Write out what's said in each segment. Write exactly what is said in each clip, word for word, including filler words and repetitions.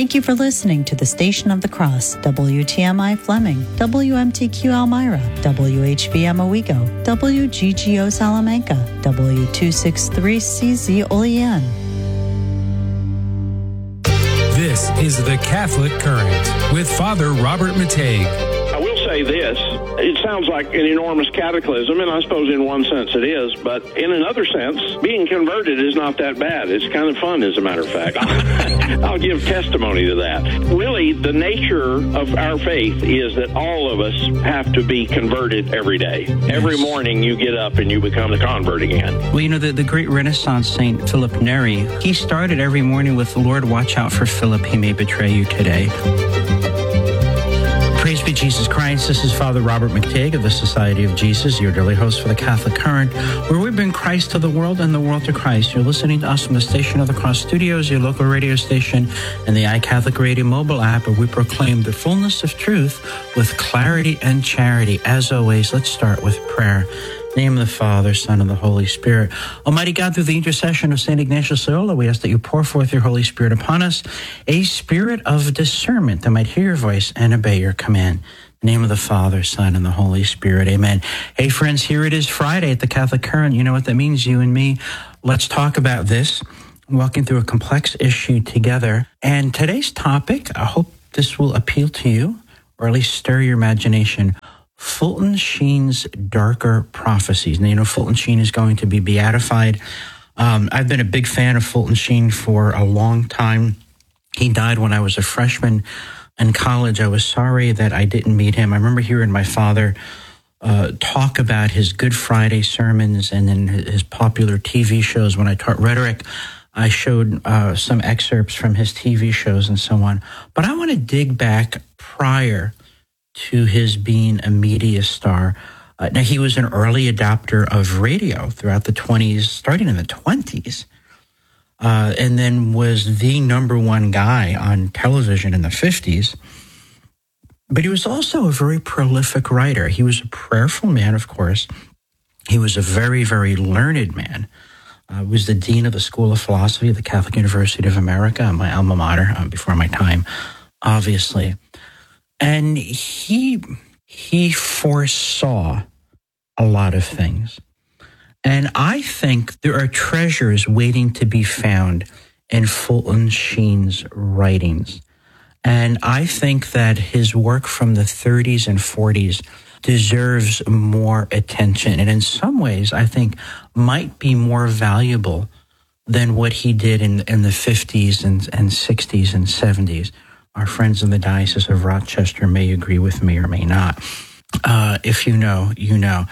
Thank you for listening to the Station of the Cross, W T M I Fleming, W M T Q Elmira, W H V M Owego, W G G O Salamanca, W two sixty-three C Z Olean. This is the Catholic Current with Father Robert Matei. I will say this. It sounds like an enormous cataclysm, and I suppose in one sense it is, but in another sense, being converted is not that bad. It's kind of fun, as a matter of fact. I'll give testimony to that. Really, the nature of our faith is that all of us have to be converted every day. Yes. Every morning you get up and you become a convert again. Well, you know, the, the great Renaissance saint Philip Neri, he started every morning with, "Lord, watch out for Philip. He may betray you today." Praise be Jesus Christ. This is Father Robert McTigg of the Society of Jesus, your daily host for the Catholic Current, where we bring Christ to the world and the world to Christ. You're listening to us from the Station of the Cross Studios, your local radio station, and the iCatholic Radio mobile app, where we proclaim the fullness of truth with clarity and charity. As always, let's start with prayer. In the name of the Father, Son, and the Holy Spirit. Almighty God, through the intercession of Saint Ignatius Loyola, we ask that you pour forth your Holy Spirit upon us, a spirit of discernment that might hear your voice and obey your command. In the name of the Father, Son, and the Holy Spirit. Amen. Hey, friends, here it is Friday at the Catholic Current. You know what that means, you and me. Let's talk about this, walking through a complex issue together. And today's topic, I hope this will appeal to you, or at least stir your imagination. Fulton Sheen's Darker Prophecies. Now, you know, Fulton Sheen is going to be beatified. Um, I've been a big fan of Fulton Sheen for a long time. He died when I was a freshman in college. I was sorry that I didn't meet him. I remember hearing my father uh, talk about his Good Friday sermons and then his popular T V shows. When I taught rhetoric, I showed uh, some excerpts from his T V shows and so on. But I want to dig back prior to his being a media star. Uh, now, he was an early adopter of radio throughout the twenties, starting in the twenties, uh, and then was the number one guy on television in the fifties. But he was also a very prolific writer. He was a prayerful man, of course. He was a very, very learned man. Uh, was the dean of the School of Philosophy at the Catholic University of America, my alma mater, uh, before my time, obviously. And he he foresaw a lot of things. And I think there are treasures waiting to be found in Fulton Sheen's writings. And I think that his work from the thirties and forties deserves more attention. And in some ways, I think might be more valuable than what he did in, in the fifties and, and sixties and seventies. Our friends in the Diocese of Rochester may agree with me or may not. Uh, if you know, you know.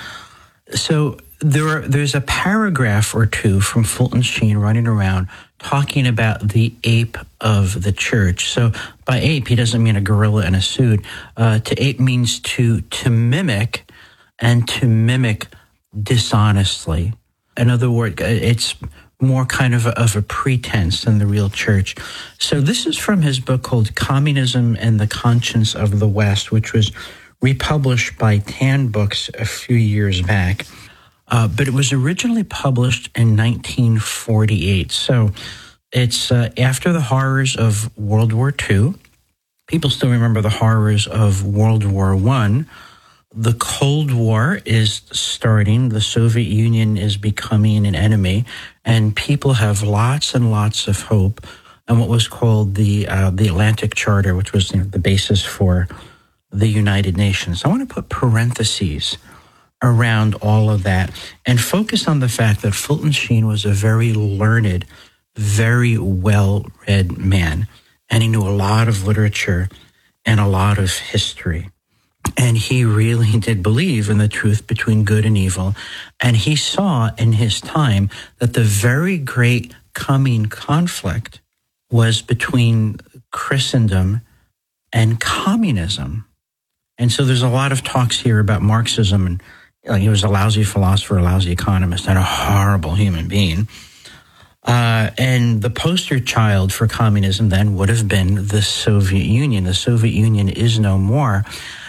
So there are, there's a paragraph or two from Fulton Sheen running around talking about the ape of the church. So by ape, he doesn't mean a gorilla in a suit. Uh, to ape means to to mimic and to mimic dishonestly. In other words, it's more kind of a, of a pretense than the real church. So this is from his book called Communism and the Conscience of the West, which was republished by Tan Books a few years back. Uh, but it was originally published in nineteen forty-eight. So it's uh, after the horrors of World War Two. People still remember the horrors of World War One. The Cold War is starting. The Soviet Union is becoming an enemy, and people have lots and lots of hope. And what was called the uh, the Atlantic Charter, which was, you know, the basis for the United Nations. I want to put parentheses around all of that and focus on the fact that Fulton Sheen was a very learned, very well-read man, and he knew a lot of literature and a lot of history. And he really did believe in the truth between good and evil. And he saw in his time that the very great coming conflict was between Christendom and communism. And so there's a lot of talks here about Marxism, and like, he was a lousy philosopher, a lousy economist, and a horrible human being. Uh, and the poster child for communism then would have been the Soviet Union. The Soviet Union is no more.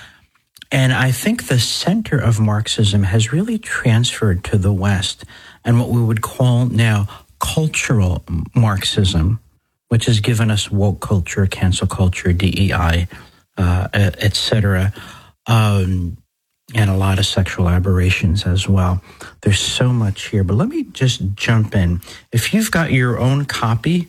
And I think the center of Marxism has really transferred to the West, and what we would call now cultural Marxism which has given us woke culture, cancel culture, D E I, uh, et cetera, um, and a lot of sexual aberrations as well. There's so much here, but let me just jump in. If you've got your own copy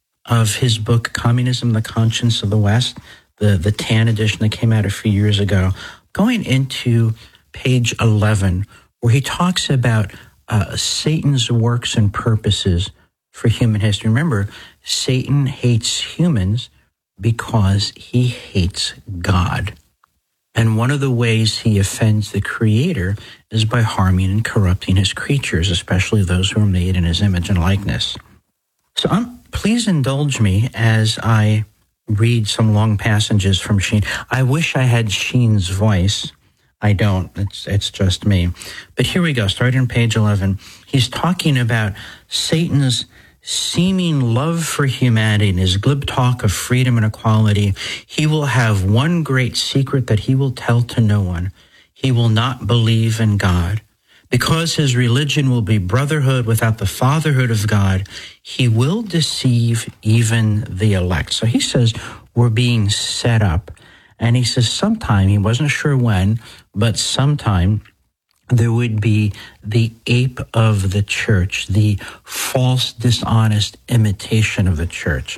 of his book, Communism, the Conscience of the West, the, the tan edition that came out a few years ago, going into page eleven, where he talks about uh, Satan's works and purposes for human history. Remember, Satan hates humans because he hates God. And one of the ways he offends the Creator is by harming and corrupting his creatures, especially those who are made in his image and likeness. So um, please indulge me as I read some long passages from Sheen. I wish I had Sheen's voice. I don't. It's it's just me. But here we go. Starting on page eleven. He's talking about Satan's seeming love for humanity and his glib talk of freedom and equality. He will have one great secret that he will tell to no one. He will not believe in God. Because his religion will be brotherhood without the fatherhood of God, he will deceive even the elect. So he says we're being set up. And he says sometime, he wasn't sure when, but sometime there would be the ape of the church, the false, dishonest imitation of the church.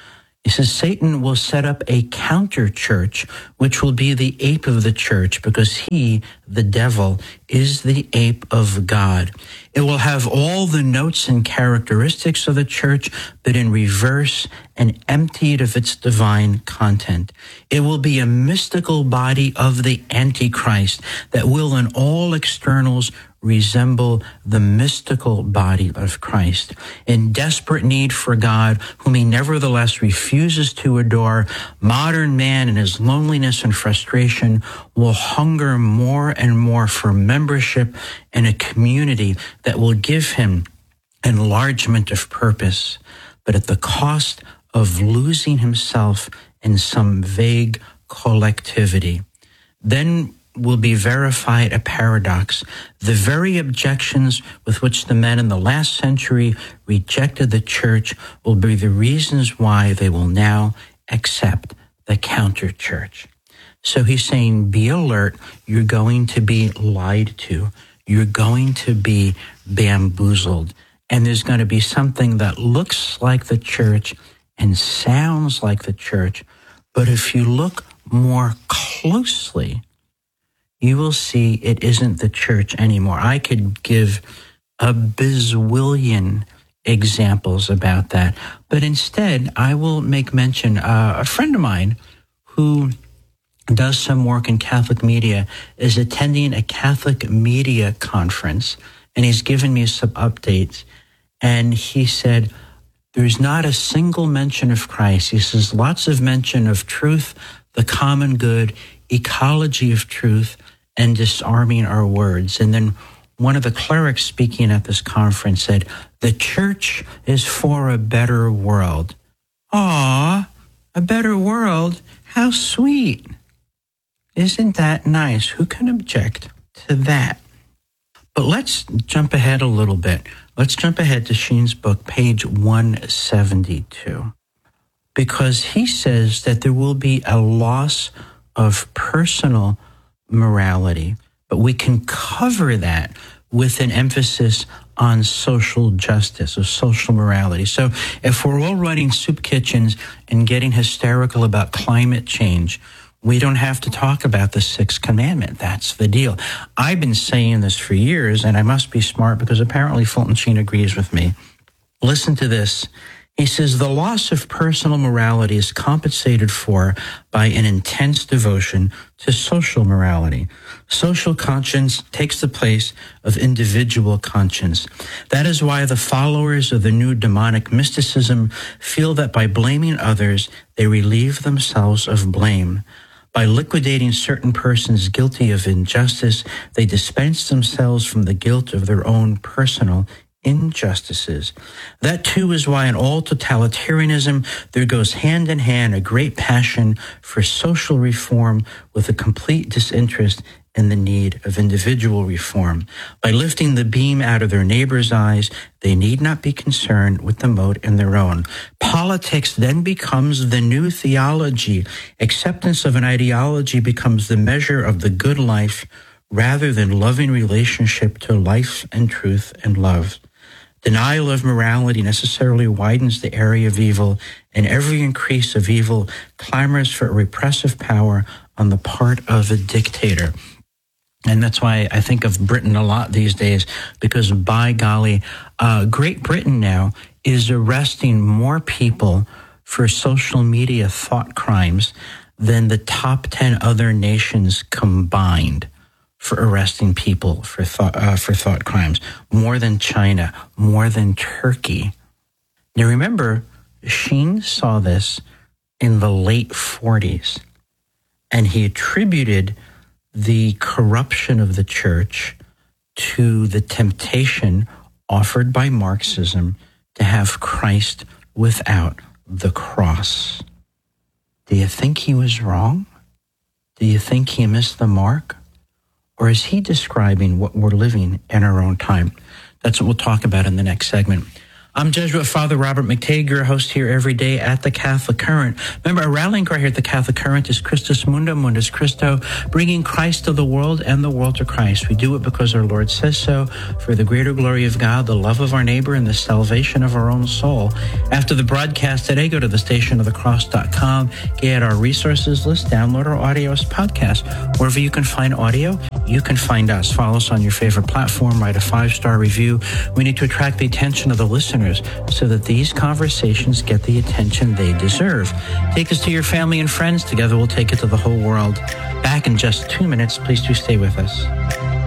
He says Satan will set up a counter church, which will be the ape of the church, because he, the devil, is the ape of God. It will have all the notes and characteristics of the church, but in reverse and emptied of its divine content. It will be a mystical body of the Antichrist that will in all externals resemble the mystical body of Christ. In desperate need for God, whom he nevertheless refuses to adore, modern man in his loneliness and frustration will hunger more and more for membership in a community that will give him enlargement of purpose, but at the cost of losing himself in some vague collectivity. Then will be verified a paradox. The very objections with which the men in the last century rejected the church will be the reasons why they will now accept the counter church. So he's saying, be alert. You're going to be lied to. You're going to be bamboozled. And there's going to be something that looks like the church and sounds like the church. But if you look more closely, you will see it isn't the church anymore. I could give a bazillion examples about that. But instead, I will make mention, uh, a friend of mine who does some work in Catholic media is attending a Catholic media conference, and he's given me some updates. And he said, there's not a single mention of Christ. He says, lots of mention of truth, the common good, ecology of truth, and disarming our words. And then one of the clerics speaking at this conference said, the church is for a better world. Aw, a better world? How sweet. Isn't that nice? Who can object to that? But let's jump ahead a little bit. Let's jump ahead to Sheen's book, page one seventy-two, because he says that there will be a loss of personal morality, but we can cover that with an emphasis on social justice or social morality. So if we're all running soup kitchens and getting hysterical about climate change, we don't have to talk about the sixth commandment. That's the deal. I've been saying this for years, and I must be smart because apparently Fulton Sheen agrees with me. Listen to this. He says, the loss of personal morality is compensated for by an intense devotion to social morality. Social conscience takes the place of individual conscience. That is why the followers of the new demonic mysticism feel that by blaming others, they relieve themselves of blame. By liquidating certain persons guilty of injustice, they dispense themselves from the guilt of their own personal injustices. That too is why in all totalitarianism there goes hand in hand a great passion for social reform with a complete disinterest in the need of individual reform. By lifting the beam out of their neighbor's eyes, they need not be concerned with the mote in their own. Politics then becomes the new theology. Acceptance of an ideology becomes the measure of the good life rather than loving relationship to life and truth and love. Denial of morality necessarily widens the area of evil, and every increase of evil clamors for a repressive power on the part of a dictator. And that's why I think of Britain a lot these days, because by golly, uh, Great Britain now is arresting more people for social media thought crimes than the top ten other nations combined for arresting people for thought, uh, for thought crimes, more than China, more than Turkey. Now remember, Sheen saw this in the late forties, and he attributed the corruption of the church to the temptation offered by Marxism to have Christ without the cross. Do you think he was wrong? Do you think he missed the mark? Or is he describing what we're living in our own time? That's what we'll talk about in the next segment. I'm Jesuit Father Robert McTague, your host here every day at the Catholic Current. Remember, our rallying cry here at the Catholic Current is Christus Mundum, Mundus Christo, bringing Christ to the world and the world to Christ. We do it because our Lord says so, for the greater glory of God, the love of our neighbor, and the salvation of our own soul. After the broadcast today, go to the station of the cross dot com, get our resources list, download our audio as podcast. Wherever you can find audio, you can find us. Follow us on your favorite platform, write a five-star review. We need to attract the attention of the listeners so that these conversations get the attention they deserve. Take us to your family and friends. Together we'll take it to the whole world. Back in just two minutes. Please do stay with us.